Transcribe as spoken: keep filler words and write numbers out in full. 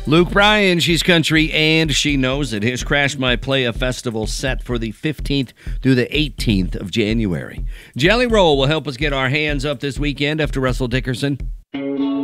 Luke Bryan, she's country and she knows it. Here's Crash My Playa Festival set for the fifteenth through the eighteenth of January. Jelly Roll will help us get our hands up this weekend after Russell Dickerson.